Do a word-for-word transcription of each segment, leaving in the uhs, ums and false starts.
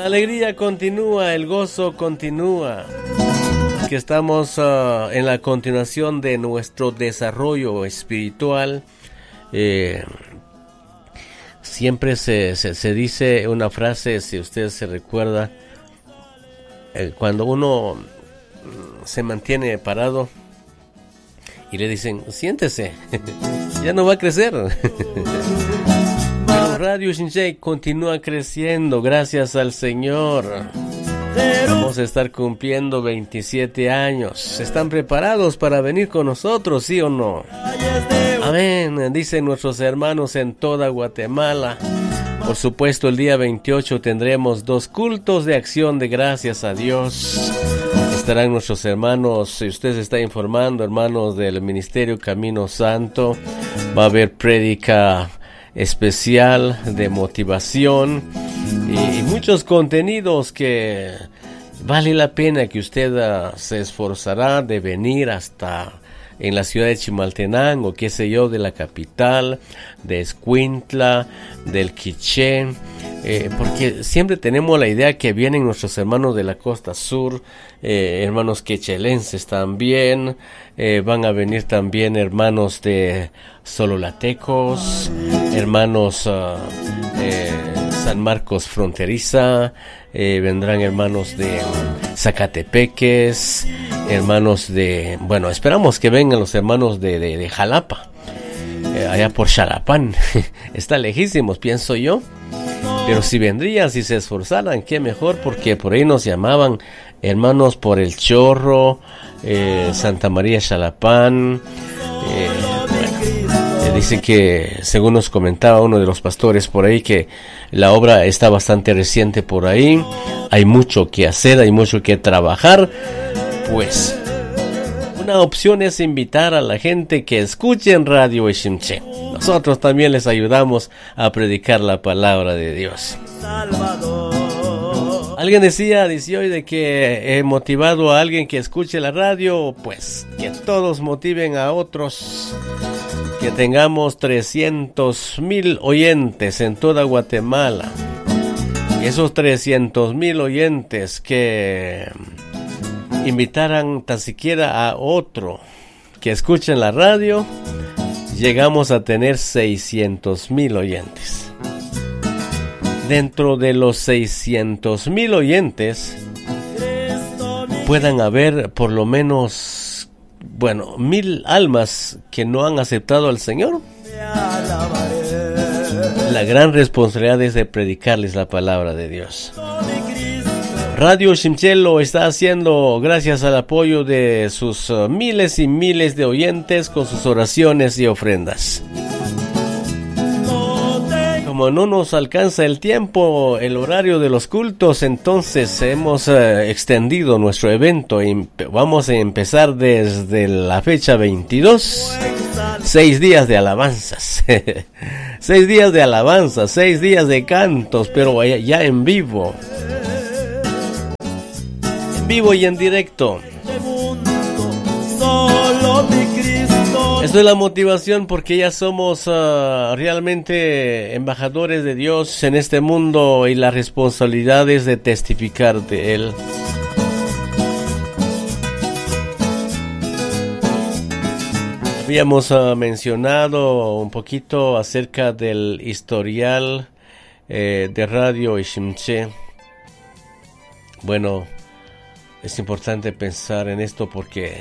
La alegría continúa, el gozo continúa. Que estamos uh, en la continuación de nuestro desarrollo espiritual. Eh, siempre se, se, se dice una frase, si usted se recuerda, eh, cuando uno se mantiene parado y le dicen, siéntese, ya no va a crecer. Pero Radio Shinche continúa creciendo, gracias al Señor. Vamos a estar cumpliendo veintisiete años. ¿Están preparados para venir con nosotros, sí o no? Amén, dicen nuestros hermanos en toda Guatemala. Por supuesto, el día veintiocho tendremos dos cultos de acción de gracias a Dios. Estarán nuestros hermanos, si usted se está informando, hermanos del Ministerio Camino Santo. Va a haber prédica especial de motivación y, y muchos contenidos que vale la pena que usted uh, se esforzará de venir hasta en la ciudad de Chimaltenango, qué sé yo, de la capital, de Escuintla, del Quiché, eh, porque siempre tenemos la idea que vienen nuestros hermanos de la costa sur, eh, hermanos quechelenses también, eh, van a venir también hermanos de Sololatecos, hermanos uh, eh, San Marcos Fronteriza, eh, vendrán hermanos de Zacatepeques, hermanos de, bueno, esperamos que vengan los hermanos de, de, de Jalapa, eh, allá por Xalapán, está lejísimos, pienso yo, pero si vendrían, si se esforzaran, qué mejor, porque por ahí nos llamaban hermanos por El Chorro, eh, Santa María Xalapán, eh, bueno, dicen que, según nos comentaba uno de los pastores por ahí, que la obra está bastante reciente por ahí, hay mucho que hacer, hay mucho que trabajar. Pues una opción es invitar a la gente que escuche en Radio Eshimche. Nosotros también les ayudamos a predicar la palabra de Dios. Alguien decía, dice hoy, de que he motivado a alguien que escuche la radio, pues que todos motiven a otros. Que tengamos trescientos mil oyentes en toda Guatemala. Y esos trescientos mil oyentes que invitaran tan siquiera a otro que escuchen la radio, llegamos a tener seiscientos mil oyentes. Dentro de los seiscientos mil oyentes puedan haber por lo menos, bueno, mil almas que no han aceptado al Señor. La gran responsabilidad es de predicarles la palabra de Dios. Radio Shimche lo está haciendo gracias al apoyo de sus uh, miles y miles de oyentes con sus oraciones y ofrendas. Como no nos alcanza el tiempo, el horario de los cultos, entonces hemos uh, extendido nuestro evento y vamos a empezar desde la fecha veintidós. Seis días de alabanzas. Seis días de alabanzas, seis días de cantos, pero ya en vivo. Vivo y en directo. Esto es la motivación, porque ya somos uh, realmente embajadores de Dios en este mundo y la responsabilidad es de testificar de Él. Habíamos uh, mencionado un poquito acerca del historial eh, de Radio Eshimche. Bueno, es importante pensar en esto porque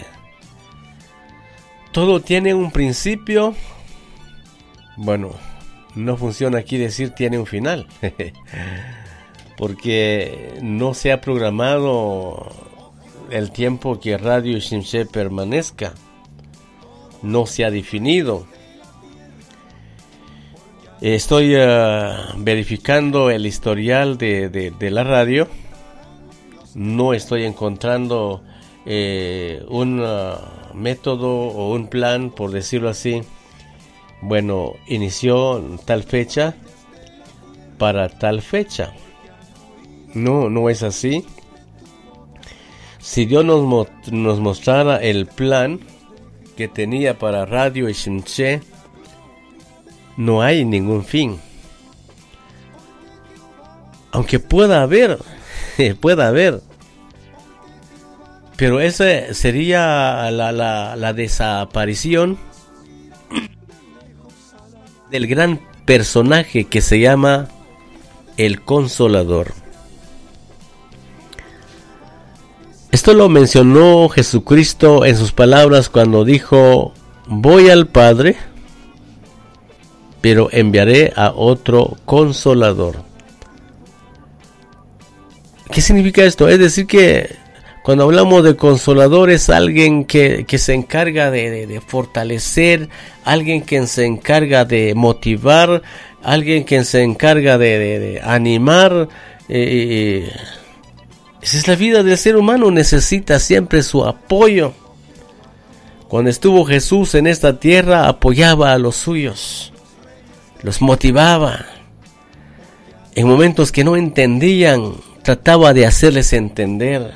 todo tiene un principio. Bueno, no funciona aquí decir tiene un final. Porque no se ha programado el tiempo que Radio Eshimche permanezca. No se ha definido. Estoy uh, verificando el historial de, de, de la radio. No estoy encontrando eh, un uh, método o un plan, por decirlo así. Bueno, inició tal fecha para tal fecha. No, no es así. Si Dios nos, mo- nos mostrara el plan que tenía para Radio Eshimche, no hay ningún fin. aunque pueda haber, pueda haber, pero esa sería la, la, la desaparición del gran personaje que se llama el Consolador. Esto lo mencionó Jesucristo en sus palabras cuando dijo: voy al Padre, pero enviaré a otro Consolador. ¿Qué significa esto? Es decir que cuando hablamos de Consolador es alguien que, que se encarga de, de, de fortalecer, alguien que se encarga de motivar, alguien que se encarga de, de, de animar. Eh, esa es la vida del ser humano, necesita siempre su apoyo. Cuando estuvo Jesús en esta tierra, apoyaba a los suyos, los motivaba. En momentos que no entendían, trataba de hacerles entender.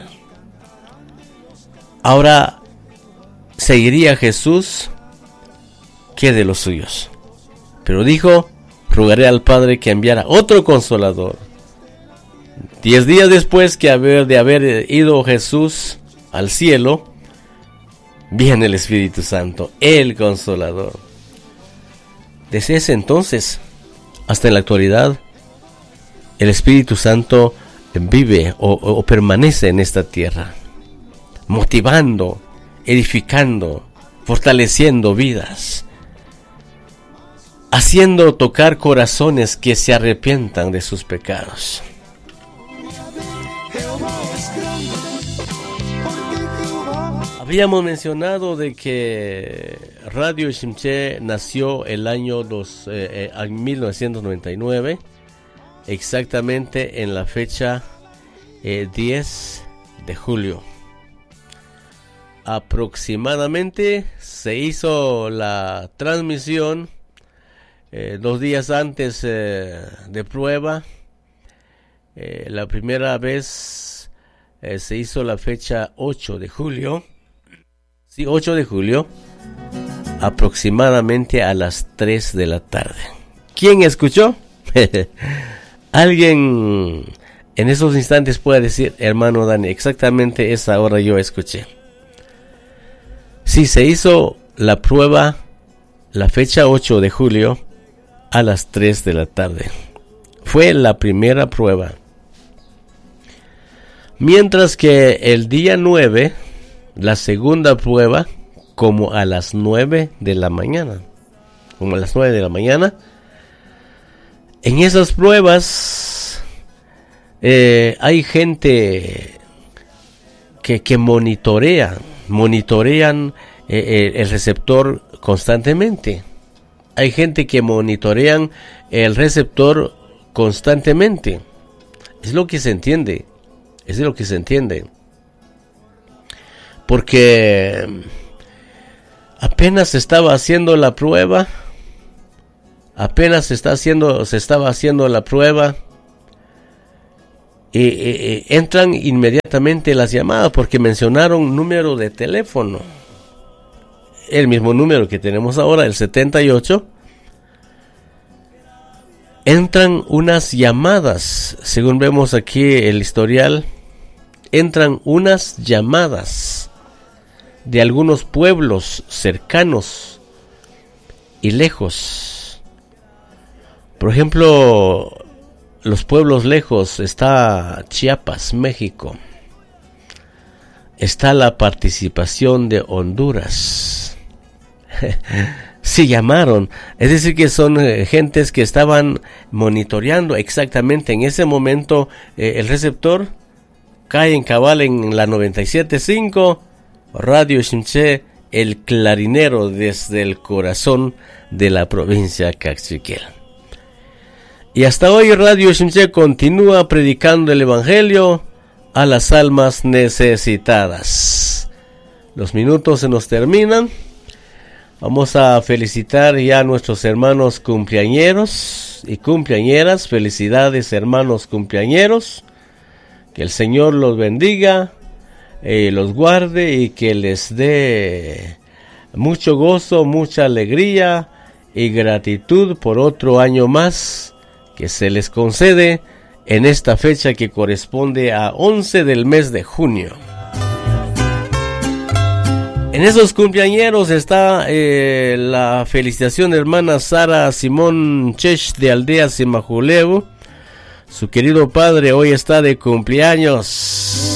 Ahora seguiría Jesús que de los suyos. Pero dijo: rogaré al Padre que enviara otro Consolador. Diez días después que haber, de haber ido Jesús al cielo, viene el Espíritu Santo, el Consolador. Desde ese entonces hasta en la actualidad, el Espíritu Santo vive o, o permanece en esta tierra, motivando, edificando, fortaleciendo vidas, haciendo tocar corazones que se arrepientan de sus pecados. Habíamos mencionado de que Radio Shimshé nació el año dos, eh, eh, mil novecientos noventa y nueve, exactamente en la fecha eh, diez de julio. Aproximadamente se hizo la transmisión eh, dos días antes eh, de prueba. Eh, la primera vez eh, se hizo la fecha ocho de julio. Sí, ocho de julio, aproximadamente a las tres de la tarde. ¿Quién escuchó? Alguien en esos instantes puede decir: hermano Dani, exactamente esa hora yo escuché. Sí, se hizo la prueba la fecha ocho de julio a las tres de la tarde. Fue la primera prueba. Mientras que el día nueve, la segunda prueba, como a las nueve de la mañana. Como a las nueve de la mañana. En esas pruebas eh, hay gente que, que monitorea, monitorean eh, el receptor constantemente. Hay gente que monitorean el receptor constantemente. Es lo que se entiende. Es lo que se entiende. Porque apenas se estaba haciendo la prueba, apenas se está haciendo, se estaba haciendo la prueba, y, y, y entran inmediatamente las llamadas porque mencionaron número de teléfono, el mismo número que tenemos ahora, el setenta y ocho. Entran unas llamadas, según vemos aquí el historial, entran unas llamadas de algunos pueblos cercanos y lejos. Por ejemplo, los pueblos lejos está Chiapas, México. Está la participación de Honduras. Sí, llamaron. Es decir que son eh, gentes que estaban monitoreando exactamente en ese momento eh, el receptor. Cae en cabal en la noventa y siete punto cinco. Radio Shimshé, el clarinero desde el corazón de la provincia Caxiquel. Y hasta hoy Radio Shimshé continúa predicando el evangelio a las almas necesitadas. Los minutos se nos terminan. Vamos a felicitar ya a nuestros hermanos cumpleañeros y cumpleañeras. Felicidades, hermanos cumpleañeros. Que el Señor los bendiga, eh, los guarde y que les dé mucho gozo, mucha alegría y gratitud por otro año más que se les concede en esta fecha que corresponde a once del mes de junio. En esos cumpleañeros está eh, la felicitación de hermana Sara Simón Chech de Aldea Simajulevo. Su querido padre hoy está de cumpleaños.